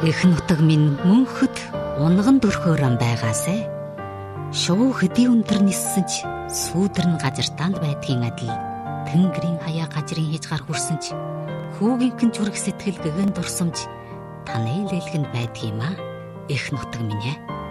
Эх нутаг минь мөнхөд унган дөрхөөрөн байгаасай. Шувуу хэдий өндөр ниссэн ч сүүдэр нь газартаанд байдгийн адил тэнгэрийн хаяа газрын хийж гар хүрсэн ч хүүгийнхэн зүрх сэтгэл гэгэн дурсамж таны лэлгэнд байдгиймаа. Эх нутаг минь ээ.